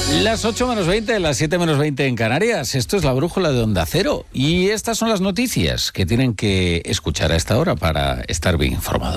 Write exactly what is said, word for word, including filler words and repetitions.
Las ocho menos veinte, las siete menos veinte en Canarias. Esto es la brújula de Onda Cero. Y estas son las noticias que tienen que escuchar a esta hora para estar bien informados.